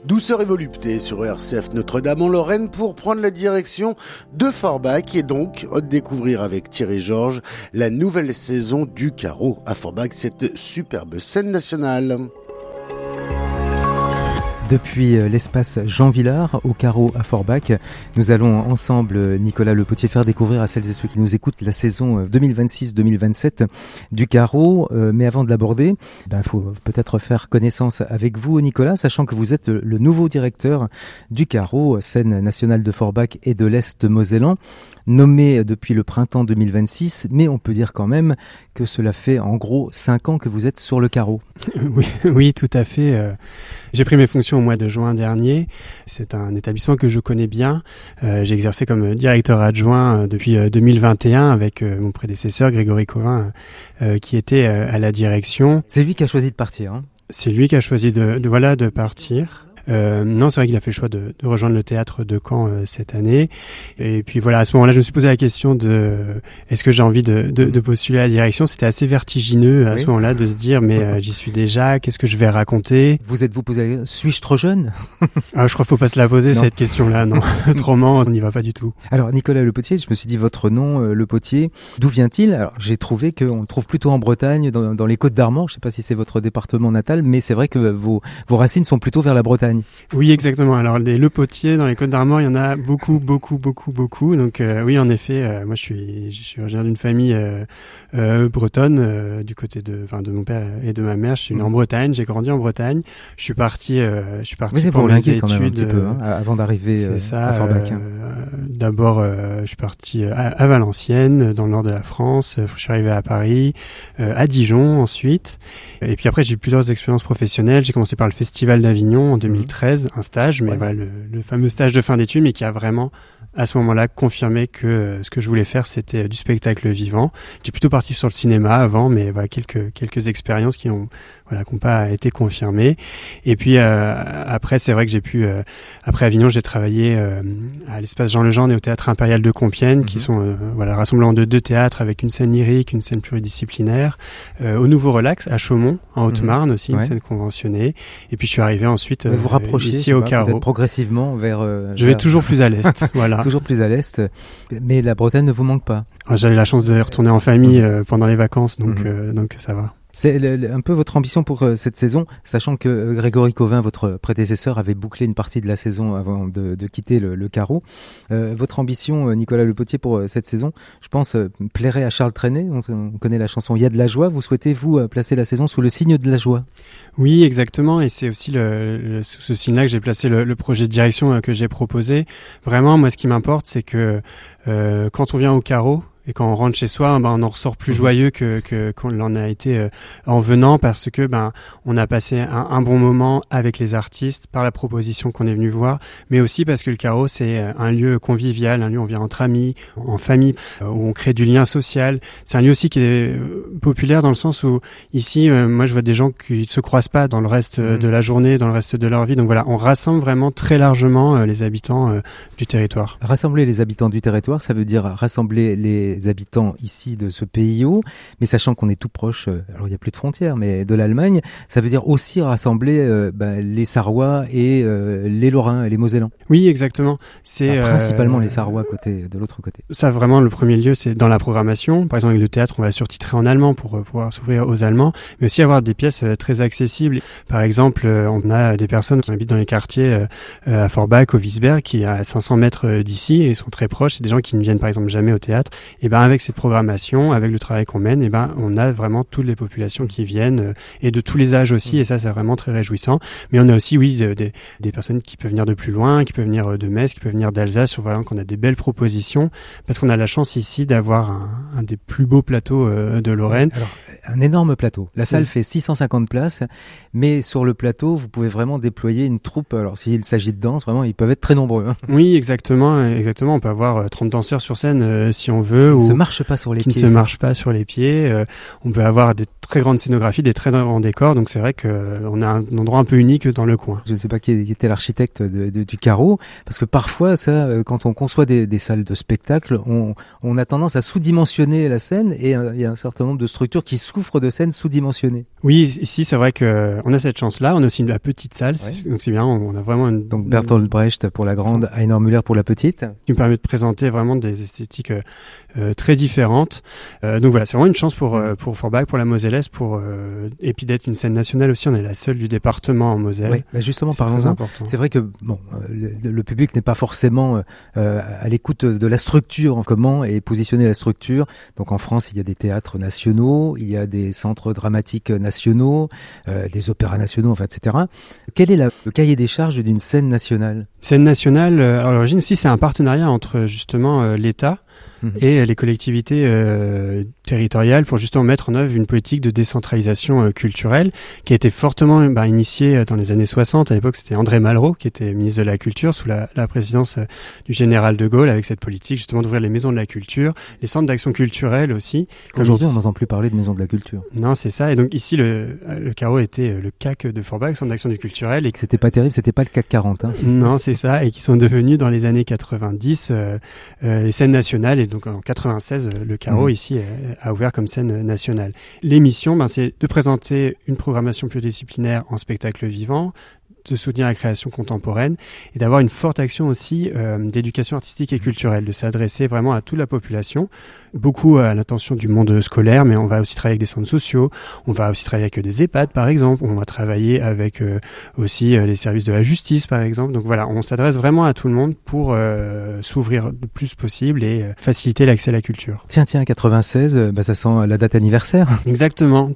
Douceur et volupté sur RCF Notre-Dame en Lorraine pour prendre la direction de Forbach et donc découvrir avec Thierry Georges la nouvelle saison du Carreau à Forbach, cette superbe scène nationale. Depuis l'espace Jean Villard au Carreau à Forbach, nous allons ensemble, Nicolas Le Potier, faire découvrir à celles et ceux qui nous écoutent la saison 2026-2027 du Carreau. Mais avant de l'aborder, il faut peut-être faire connaissance avec vous, Nicolas, sachant que vous êtes le nouveau directeur du Carreau, scène nationale de Forbach et de l'Est Mosellan, nommé depuis le printemps 2026, mais on peut dire quand même que cela fait en gros 5 ans que vous êtes sur le Carreau. Oui, tout à fait. J'ai pris mes fonctions au mois de juin dernier. C'est un établissement que je connais bien. J'ai exercé comme directeur adjoint depuis 2021 avec mon prédécesseur Grégory Covin qui était à la direction. C'est lui qui a choisi de partir, hein ? C'est lui qui a choisi de partir. Non, c'est vrai qu'il a fait le choix de rejoindre le théâtre de Caen cette année. Et puis voilà, à ce moment-là, je me suis posé la question de est-ce que j'ai envie de postuler à la direction. C'était assez vertigineux à ce moment-là de se dire mais j'y suis déjà, qu'est-ce que je vais raconter. Vous êtes-vous posé, suis-je trop jeune? Je crois qu'il faut pas se la poser cette question-là, non. Autrement, on n'y va pas du tout. Alors Nicolas Le Potier, je me suis dit votre nom, Le Potier, d'où vient-il? Alors j'ai trouvé qu'on le trouve plutôt en Bretagne, dans les Côtes d'Armor. Je sais pas si c'est votre département natal, mais c'est vrai que vos racines sont plutôt vers la Bretagne. Oui, exactement. Alors, les Le Potier dans les Côtes d'Armor, il y en a beaucoup. Donc, oui, en effet, moi, je suis originaire d'une famille bretonne, du côté de mon père et de ma mère. Je suis né en Bretagne, j'ai grandi en Bretagne. Je suis parti pour mes études. Quand même un petit peu, avant d'arriver à Forbach. D'abord, je suis parti à Valenciennes, dans le nord de la France. Je suis arrivé à Paris, à Dijon ensuite. Et puis après, j'ai eu plusieurs expériences professionnelles. J'ai commencé par le Festival d'Avignon en 2013, un stage, mais voilà, le fameux stage de fin d'études, mais qui a vraiment, à ce moment-là, confirmé que ce que je voulais faire, c'était du spectacle vivant. J'ai plutôt parti sur le cinéma avant, mais voilà, quelques expériences qui n'ont pas été confirmées. Et puis après, c'est vrai que j'ai pu, après Avignon, j'ai travaillé à l'espace Jean Legendre et au Théâtre Impérial de Compiègne, qui sont rassemblement de 2 théâtres avec une scène lyrique, une scène pluridisciplinaire, au Nouveau Relax à Chaumont, en Haute-Marne aussi, une scène conventionnée. Et puis je suis arrivé ensuite vous rapprochez ici au Carreau. Peut-être progressivement vers... Je vais toujours plus à l'est, voilà. Toujours plus à l'est, mais la Bretagne ne vous manque pas. J'avais la chance de retourner en famille pendant les vacances, donc ça va. C'est un peu votre ambition pour cette saison, sachant que Grégory Covin, votre prédécesseur, avait bouclé une partie de la saison avant de quitter le Carreau. Votre ambition, Nicolas Le Potier, pour cette saison, je pense, plairait à Charles Trenet. On connaît la chanson « Il y a de la joie ». Vous souhaitez, vous, placer la saison sous le signe de la joie? Oui, exactement. Et c'est aussi sous ce signe-là que j'ai placé le projet de direction que j'ai proposé. Vraiment, moi, ce qui m'importe, c'est que quand on vient au Carreau, et quand on rentre chez soi, on en ressort plus joyeux qu'on l'en a été en venant, parce que on a passé un bon moment avec les artistes par la proposition qu'on est venu voir, mais aussi parce que le Carreau, c'est un lieu convivial, un lieu où on vient entre amis, en famille, où on crée du lien social. C'est un lieu aussi qui est populaire dans le sens où ici, moi je vois des gens qui se croisent pas dans le reste de la journée, dans le reste de leur vie. Donc voilà, on rassemble vraiment très largement les habitants du territoire. Rassembler les habitants du territoire, ça veut dire rassembler les habitants ici de ce pays-là, mais sachant qu'on est tout proche, alors il n'y a plus de frontières, mais de l'Allemagne, ça veut dire aussi rassembler les Sarrois et les Lorrains et les Mosellans. Oui, exactement. C'est principalement les Sarrois de l'autre côté. Ça, vraiment, le premier lieu, c'est dans la programmation. Par exemple, avec le théâtre, on va surtitrer en allemand pour pouvoir s'ouvrir aux Allemands, mais aussi avoir des pièces très accessibles. Par exemple, on a des personnes qui habitent dans les quartiers à Forbach, au Wiesberg, qui est à 500 mètres d'ici et sont très proches. C'est des gens qui ne viennent par exemple jamais au théâtre. Et avec cette programmation, avec le travail qu'on mène, on a vraiment toutes les populations qui viennent et de tous les âges aussi. Et ça, c'est vraiment très réjouissant. Mais on a aussi, des personnes qui peuvent venir de plus loin, qui peuvent venir de Metz, qui peuvent venir d'Alsace. Vraiment qu'on a des belles propositions parce qu'on a la chance ici d'avoir un des plus beaux plateaux de Lorraine. Alors, un énorme plateau. La salle fait 650 places, mais sur le plateau, vous pouvez vraiment déployer une troupe. Alors, s'il s'agit de danse, vraiment, ils peuvent être très nombreux. Oui, exactement. On peut avoir 30 danseurs sur scène si on veut. Qui ne se marchent pas sur les pieds. Qui ne se marchent pas sur les pieds. On peut avoir des très grande scénographie, des très grands décors. Donc c'est vrai qu'on a un endroit un peu unique dans le coin. Je ne sais pas qui était l'architecte du carreau, parce que parfois, quand on conçoit des salles de spectacle, on a tendance à sous-dimensionner la scène, et il y a un certain nombre de structures qui souffrent de scènes sous-dimensionnées. Oui, ici c'est vrai qu'on a cette chance-là. On a aussi la petite salle, donc c'est bien. On a vraiment donc Bertolt Brecht pour la grande, Heiner Müller pour la petite, qui nous permet de présenter vraiment des esthétiques très différentes. Donc voilà, c'est vraiment une chance pour Forbach, pour la Moselle, et puis d'être une scène nationale aussi. On est la seule du département en Moselle. Oui, bah justement, parlons-en. C'est vrai que le public n'est pas forcément à l'écoute de la structure, comment est positionnée la structure. Donc en France, il y a des théâtres nationaux, il y a des centres dramatiques nationaux, des opéras nationaux, enfin, etc. Quel est le cahier des charges d'une scène nationale ? Scène nationale, à l'origine, si c'est un partenariat entre justement l'État et les collectivités territoriales pour justement mettre en œuvre une politique de décentralisation culturelle qui a été fortement initiée dans les années 60. À l'époque, c'était André Malraux qui était ministre de la Culture sous la présidence du général de Gaulle, avec cette politique justement d'ouvrir les maisons de la culture, les centres d'action culturelle aussi. Parce qu'aujourd'hui, on n'entend plus parler de maisons de la culture. Non, c'est ça. Et donc ici, le carreau était le CAC de Forbach, centre d'action du culturel. Et c'était pas terrible, c'était pas le CAC 40. Hein. Non, c'est ça. Et qui sont devenus dans les années 90 les scènes nationales. Et donc en 96, le carreau ici a ouvert comme scène nationale. L'émission, c'est de présenter une programmation pluridisciplinaire en spectacle vivant, de soutenir la création contemporaine et d'avoir une forte action aussi d'éducation artistique et culturelle, de s'adresser vraiment à toute la population, beaucoup à l'attention du monde scolaire, mais on va aussi travailler avec des centres sociaux, on va aussi travailler avec des EHPAD par exemple, on va travailler avec aussi les services de la justice par exemple. Donc voilà, on s'adresse vraiment à tout le monde pour s'ouvrir le plus possible et faciliter l'accès à la culture. Tiens, 96, ça sent la date anniversaire. Exactement,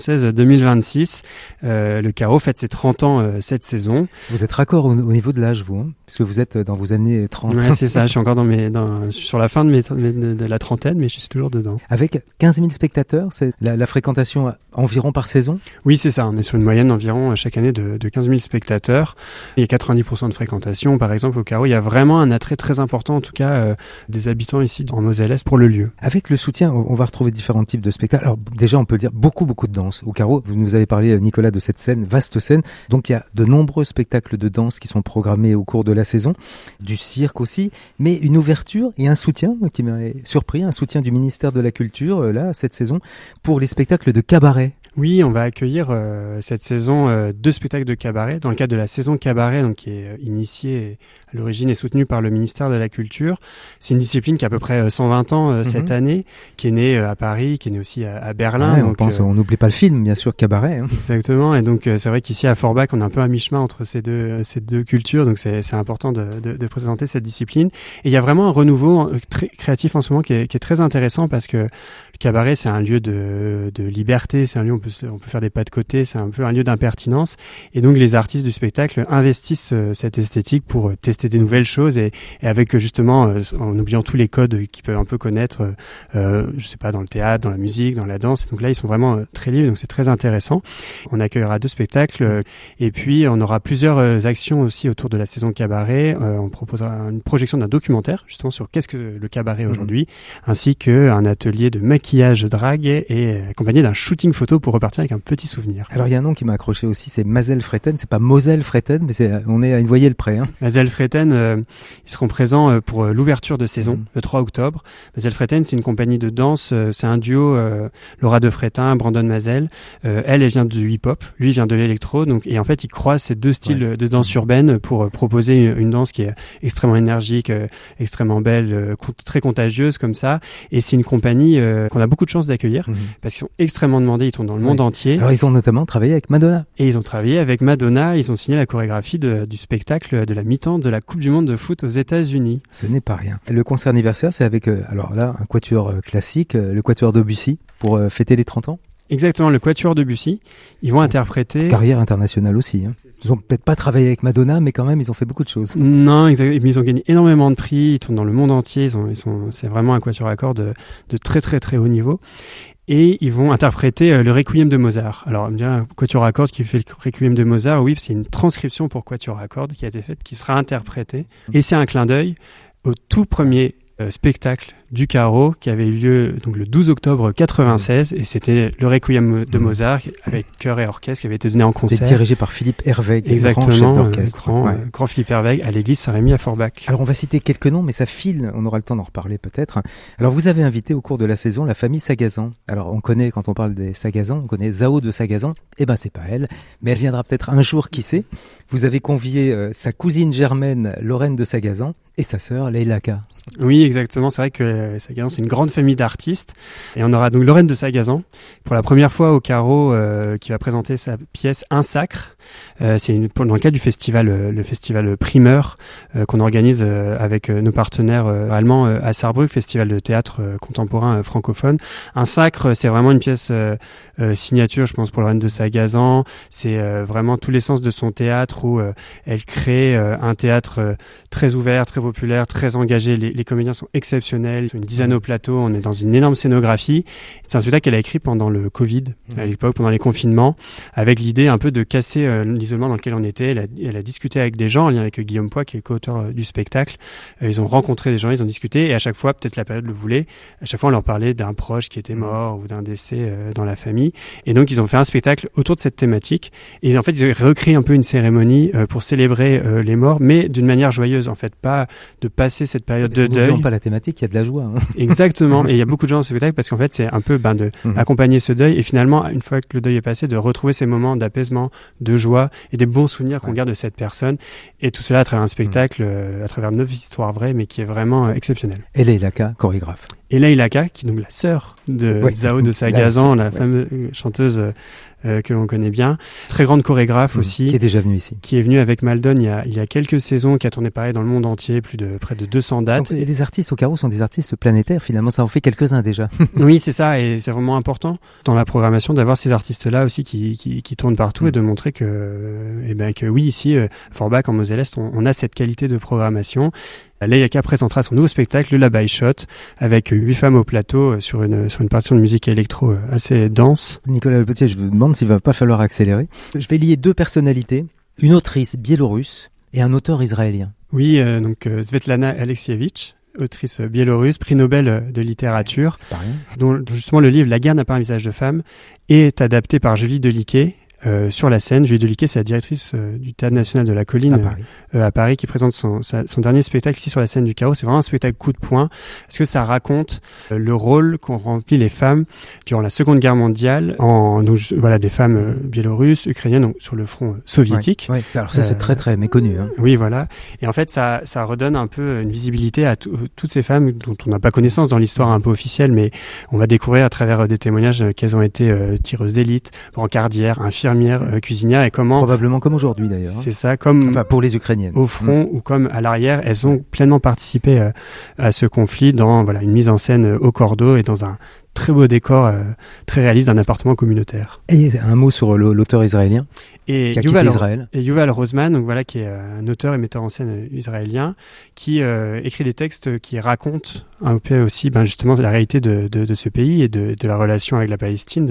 96-2026, le carreau fête ses 30 ans cette saison. Vous êtes raccord au niveau de l'âge, vous, hein, parce que vous êtes dans vos années 30. Ouais, c'est ça, je suis encore sur la fin de la trentaine, mais je suis toujours dedans. Avec 15 000 spectateurs, c'est la fréquentation environ par saison ? Oui, c'est ça, on est sur une moyenne environ chaque année de 15 000 spectateurs. Il y a 90% de fréquentation, par exemple, au carreau. Il y a vraiment un attrait très important, en tout cas, des habitants ici en Moselle-Est pour le lieu. Avec le soutien, on va retrouver différents types de spectacles. Alors déjà, on peut dire beaucoup de danse. Au carreau, vous nous avez parlé, Nicolas, de cette scène, vaste scène. Donc il y a de nombreux spectacles de danse qui sont programmés au cours de la saison, du cirque aussi, mais une ouverture et un soutien qui m'a surpris, un soutien du ministère de la Culture, là, cette saison, pour les spectacles de cabaret. Oui, on va accueillir cette saison 2 spectacles de cabaret dans le cadre de la saison cabaret, donc qui est initiée à l'origine et soutenue par le ministère de la Culture. C'est une discipline qui a à peu près 120 ans cette année, qui est née à Paris, qui est née aussi à Berlin. Ouais, donc, on n'oublie pas le film, bien sûr, cabaret. Hein. Exactement, et donc c'est vrai qu'ici à Forbach, on est un peu à mi-chemin entre ces deux cultures, donc c'est important de présenter cette discipline. Et il y a vraiment un renouveau très créatif en ce moment qui est très intéressant, parce que le cabaret, c'est un lieu de liberté, c'est un lieu où on peut faire des pas de côté, c'est un peu un lieu d'impertinence, et donc les artistes du spectacle investissent cette esthétique pour tester des nouvelles choses, et avec justement en oubliant tous les codes qu'ils peuvent un peu connaître, je sais pas, dans le théâtre, dans la musique, dans la danse. Et donc là, ils sont vraiment très libres, donc c'est très intéressant. On accueillera 2 spectacles, et puis on aura plusieurs actions aussi autour de la saison cabaret. On proposera une projection d'un documentaire justement sur qu'est-ce que le cabaret aujourd'hui, ainsi qu'un atelier de maquillage drague et accompagné d'un shooting photo pour repartir avec un petit souvenir. Alors il y a un nom qui m'a accroché aussi, c'est Mazel Freten. C'est pas Moselle Freten, mais on est à une voyelle près. Hein. Mazel Freten, ils seront présents pour l'ouverture de saison, le 3 octobre. Mazel Freten, c'est une compagnie de danse, c'est un duo, Laura de Fretin, Brandon Mazel. Elle vient du hip-hop, lui vient de l'électro, donc, et en fait ils croisent ces deux styles de danse urbaine pour proposer une danse qui est extrêmement énergique, extrêmement belle, très contagieuse comme ça. Et c'est une compagnie qu'on a beaucoup de chance d'accueillir, parce qu'ils sont extrêmement demandés, ils tournent dans le monde entier. Alors ils ont notamment travaillé avec Madonna. Et ils ont travaillé avec Madonna, ils ont signé la chorégraphie du spectacle de la mi-temps de la Coupe du Monde de foot aux États-Unis. Ce n'est pas rien. Le concert anniversaire, c'est avec alors là un quatuor classique, le quatuor Debussy, pour fêter les 30 ans. Exactement, le quatuor Debussy. Ils vont interpréter... Carrière internationale aussi. Hein. Ils ont peut-être pas travaillé avec Madonna, mais quand même, ils ont fait beaucoup de choses. Non, mais ils ont gagné énormément de prix. Ils tournent dans le monde entier. C'est vraiment un quatuor à cordes de très très très haut niveau. Et ils vont interpréter le Requiem de Mozart. Alors, bien, quatuor à cordes qui fait le Requiem de Mozart, oui, c'est une transcription pour quatuor à cordes qui a été faite, qui sera interprétée. Et c'est un clin d'œil au tout premier spectacle du Carreau qui avait eu lieu donc le 12 octobre 96 et c'était le Requiem de Mozart avec chœur et orchestre qui avait été donné en concert. C'est dirigé par Philippe Herweg, exactement, grand chef d'orchestre. Grand Philippe Herweg à l'église Saint-Rémy à Forbach. Alors on va citer quelques noms, mais ça file, on aura le temps d'en reparler peut-être. Alors vous avez invité au cours de la saison la famille Sagazan. Alors on connaît, quand on parle des Sagazan, on connaît Zao de Sagazan. Eh ben c'est pas elle, mais elle viendra peut-être un jour, qui sait. Vous avez convié sa cousine germaine Lorraine de Sagazan et sa sœur Leila Ka. Oui, exactement. C'est vrai que Sagazan, c'est une grande famille d'artistes. Et on aura donc Lorraine de Sagazan, pour la première fois au Carreau, qui va présenter sa pièce Un Sacre. C'est dans le cadre du festival, le festival Primeur, qu'on organise avec nos partenaires allemands à Saarbrück, festival de théâtre contemporain francophone. Un Sacre, c'est vraiment une pièce signature, je pense, pour Lorraine de Sagazan. C'est vraiment tout l'essence de son théâtre où elle crée un théâtre très ouvert, très populaire, très engagé. Les comédiens sont exceptionnels. Ils sont une dizaine au plateau. On est dans une énorme scénographie. C'est un spectacle qu'elle a écrit pendant le Covid, à l'époque, pendant les confinements, avec l'idée un peu de casser l'isolement dans lequel on était. Elle a discuté avec des gens, en lien avec Guillaume Poix, qui est co-auteur du spectacle. Ils ont rencontré des gens, ils ont discuté, et à chaque fois, peut-être la période le voulait, à chaque fois on leur parlait d'un proche qui était mort ou d'un décès dans la famille. Et donc ils ont fait un spectacle autour de cette thématique. Et en fait, ils ont recréé un peu une cérémonie pour célébrer les morts, mais d'une manière joyeuse, en fait, pas de passer cette période de deuil. N'oublions pas la thématique, il y a de la joie. Exactement. Et il y a beaucoup de gens dans ce spectacle parce qu'en fait, c'est un peu de accompagner ce deuil et finalement, une fois que le deuil est passé, de retrouver ces moments d'apaisement, de joie et des bons souvenirs qu'on garde de cette personne. Et tout cela à travers un spectacle, à travers 9 histoires vraies, mais qui est vraiment exceptionnel. Et Leila Ka, chorégraphe. Et Leila Ka, qui est donc la sœur de Zao de Sagazan, la fameuse chanteuse que l'on connaît bien. Très grande chorégraphe aussi. Qui est déjà venue ici. Qui est venue avec Maldon il y a quelques saisons, qui a tourné pareil dans le monde entier, près de 200 dates. Donc, les artistes au Carreau sont des artistes planétaires, finalement, ça en fait quelques-uns déjà. Oui, c'est ça, et c'est vraiment important dans la programmation d'avoir ces artistes-là aussi qui tournent partout et de montrer que oui, ici, Forbach, en Moselle-Est, on a cette qualité de programmation. Leila Ka présentera son nouveau spectacle, le Labai Shot, avec 8 femmes au plateau sur une partition de musique électro assez dense. Nicolas Le Potier, je me demande s'il va pas falloir accélérer. Je vais lier deux personnalités, une autrice biélorusse et un auteur israélien. Oui, donc Svetlana Alexievitch, autrice biélorusse, prix Nobel de littérature, c'est pas rien. Dont justement le livre La guerre n'a pas un visage de femme est adapté par Julie Deliquet. Sur la scène, Julie Deliquet, c'est la directrice du Théâtre National de la Colline à Paris qui présente son dernier spectacle ici sur la scène du Carreau. C'est vraiment un spectacle coup de poing parce que ça raconte le rôle qu'ont rempli les femmes durant la Seconde Guerre mondiale, des femmes biélorusses, ukrainiennes, donc sur le front soviétique. Ouais. Alors ça c'est très très méconnu. Hein. Oui, voilà. Et en fait, ça redonne un peu une visibilité à toutes ces femmes dont on n'a pas connaissance dans l'histoire un peu officielle, mais on va découvrir à travers des témoignages qu'elles ont été tireuses d'élite, brancardières, infirmières, cuisinières et comment... Probablement comme aujourd'hui d'ailleurs. C'est ça, comme... Enfin, pour les Ukrainiennes. Au front ou comme à l'arrière, elles ont pleinement participé à ce conflit dans une mise en scène au cordeau et dans un très beau décor très réaliste d'un appartement communautaire. Et un mot sur l'auteur israélien qui a quitté Israël. Et Yuval Rosman, qui est un auteur et metteur en scène israélien, qui écrit des textes qui racontent un peu aussi justement la réalité de ce pays et de la relation avec la Palestine,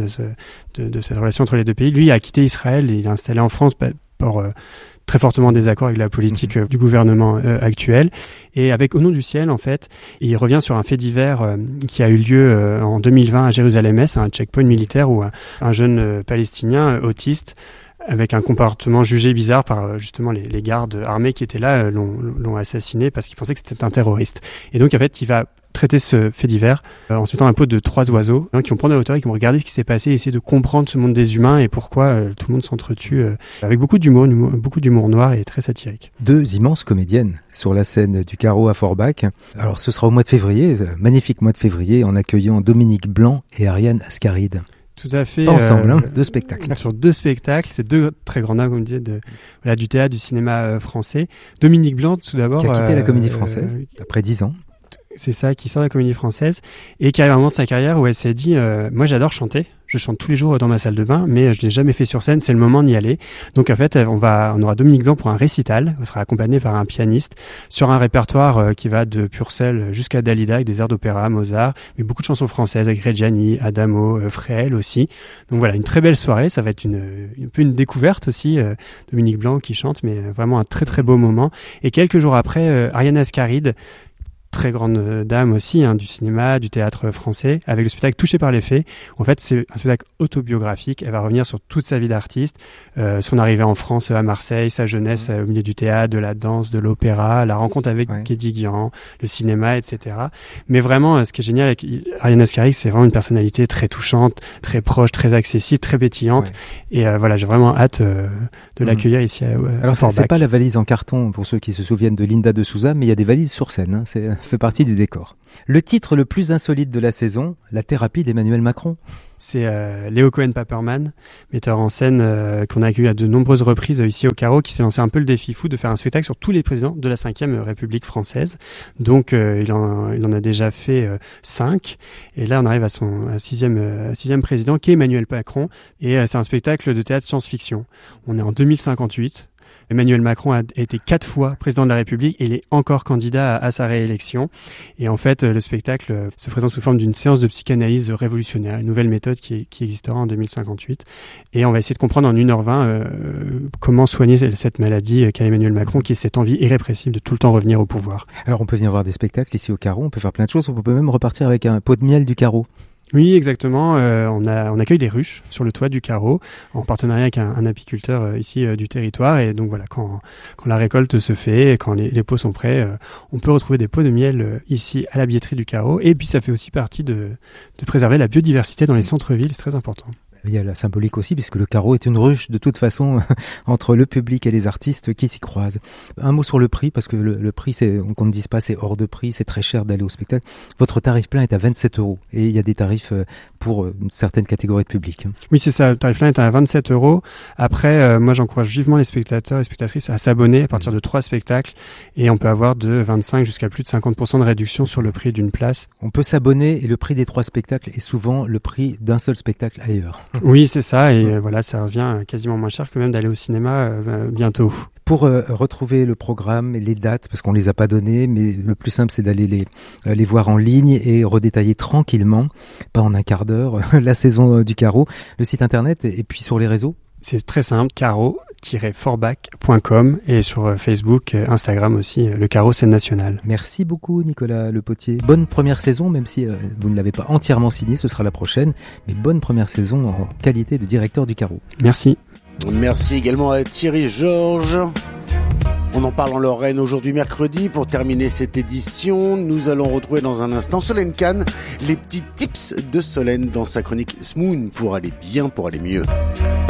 de cette relation entre les deux pays. Lui a quitté Israël et il est installé en France pour très fortement en désaccord avec la politique du gouvernement actuel. Et avec Au nom du ciel, en fait, il revient sur un fait divers qui a eu lieu en 2020 à Jérusalem-Est, un checkpoint militaire où un jeune Palestinien autiste avec un comportement jugé bizarre par justement les gardes armés qui étaient là, l'ont assassiné parce qu'ils pensaient que c'était un terroriste. Et donc, en fait, il va traiter ce fait divers en se mettant un pot de 3 oiseaux qui vont prendre la hauteur et qui vont regarder ce qui s'est passé et essayer de comprendre ce monde des humains et pourquoi tout le monde s'entretue avec beaucoup d'humour noir et très satirique. 2 immenses comédiennes sur la scène du Carreau à Forbach. Alors ce sera au mois de février, magnifique mois de février, en accueillant Dominique Blanc et Ariane Ascaride. Tout à fait. Ensemble, 2 spectacles. Sur 2 spectacles, c'est 2 très grands names, comme je disais, du théâtre, du cinéma français. Dominique Blanc, tout d'abord. Qui a quitté la Comédie Française après 10 ans. C'est ça, qui sort de la Comédie Française et qui arrive à un moment de sa carrière où elle s'est dit moi j'adore chanter, je chante tous les jours dans ma salle de bain, mais je l'ai jamais fait sur scène, c'est le moment d'y aller. Donc en fait on aura Dominique Blanc pour un récital, on sera accompagné par un pianiste sur un répertoire qui va de Purcell jusqu'à Dalida avec des airs d'opéra, Mozart, mais beaucoup de chansons françaises avec Reggiani, Adamo, Fréhel aussi. Donc voilà, une très belle soirée, ça va être un peu une découverte aussi, Dominique Blanc qui chante, mais vraiment un très très beau moment. Et quelques jours après, Ariane Ascaride très grande dame aussi, du cinéma, du théâtre français, avec le spectacle Touché par les faits. En fait, c'est un spectacle autobiographique. Elle va revenir sur toute sa vie d'artiste, son arrivée en France à Marseille, sa jeunesse au milieu du théâtre, de la danse, de l'opéra, la rencontre avec Guédiguian, le cinéma, etc. Mais vraiment, ce qui est génial avec Ariane Ascari, c'est vraiment une personnalité très touchante, très proche, très accessible, très pétillante. Et voilà, j'ai vraiment hâte de l'accueillir ici à Alors, Forbach. C'est pas la valise en carton pour ceux qui se souviennent de Linda de Souza, mais il y a des valises sur scène. Ça fait partie du décor. Le titre le plus insolite de la saison, la thérapie d'Emmanuel Macron. C'est Léo Cohen-Paperman, metteur en scène qu'on a accueilli à de nombreuses reprises ici au Carreau, qui s'est lancé un peu le défi fou de faire un spectacle sur tous les présidents de la 5e République française. Donc il en a déjà fait 5. Et là, on arrive à son sixième président, qui est Emmanuel Macron. Et c'est un spectacle de théâtre science-fiction. On est en 2058. Emmanuel Macron a été 4 fois président de la République et il est encore candidat à sa réélection. Et en fait, le spectacle se présente sous forme d'une séance de psychanalyse révolutionnaire, une nouvelle méthode qui existera en 2058. Et on va essayer de comprendre en 1h20 comment soigner cette maladie qu'a Emmanuel Macron, qui est cette envie irrépressible de tout le temps revenir au pouvoir. Alors on peut venir voir des spectacles ici au Carreau, on peut faire plein de choses, on peut même repartir avec un pot de miel du Carreau. Oui, exactement. On accueille des ruches sur le toit du Carreau en partenariat avec un apiculteur ici du territoire. Et donc voilà, quand la récolte se fait et quand les pots sont prêts, on peut retrouver des pots de miel ici à la billetterie du Carreau. Et puis ça fait aussi partie de préserver la biodiversité dans les centres-villes. C'est très important. Il y a la symbolique aussi, puisque le Carreau est une ruche de toute façon entre le public et les artistes qui s'y croisent. Un mot sur le prix, parce que le prix, qu'on ne dise pas, c'est hors de prix, c'est très cher d'aller au spectacle. Votre tarif plein est à 27 € et il y a des tarifs pour une certaine catégorie de public. Oui, c'est ça. Le tarif plein est à 27 €. Après, moi, j'encourage vivement les spectateurs et spectatrices à s'abonner à partir de 3 spectacles et on peut avoir de 25 jusqu'à plus de 50% de réduction sur le prix d'une place. On peut s'abonner et le prix des 3 spectacles est souvent le prix d'un seul spectacle ailleurs. Oui, c'est ça. Et voilà, ça revient quasiment moins cher que même d'aller au cinéma bientôt. Pour retrouver le programme et les dates, parce qu'on les a pas données, mais le plus simple, c'est d'aller les voir en ligne et redétailler tranquillement, pas en un quart d'heure, la saison du Carreau, le site internet et puis sur les réseaux. C'est très simple, carreau-forbach.com et sur Facebook, Instagram aussi, le Carreau Scène Nationale. Merci beaucoup Nicolas Le Potier. Bonne première saison, même si vous ne l'avez pas entièrement signé, ce sera la prochaine, mais bonne première saison en qualité de directeur du Carreau. Merci. Merci également à Thierry Georges. On en parle en Lorraine aujourd'hui mercredi. Pour terminer cette édition, nous allons retrouver dans un instant Solène Kahn, les petits tips de Solène dans sa chronique Smoon pour aller bien, pour aller mieux.